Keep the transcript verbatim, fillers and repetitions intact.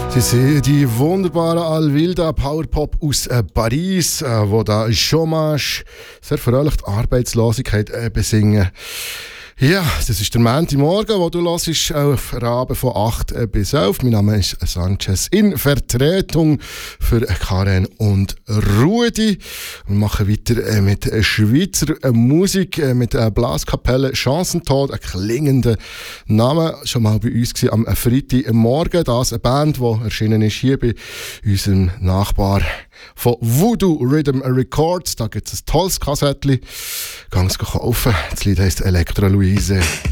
Sie sehen die wunderbare Alvilda Powerpop aus äh, Paris, äh, wo da Chômage, sehr veröhrlich die Arbeitslosigkeit äh, besingen. Ja, das ist der Montagmorgen, wo du hörst, auf Rabe von acht bis elf. Mein Name ist Sanchez in Vertretung für Karen und Rudi. Wir machen weiter mit Schweizer Musik, mit Blaskapelle Chancentod, ein klingender Name. Schon mal bei uns gewesen, am Freitagmorgen. Das eine Band, die erschienen ist hier bei unserem Nachbar von Voodoo Rhythm Records. Da gibt es ein tolles Kassettchen. Gang's kaufen. Das Lied heisst Elektra Luise.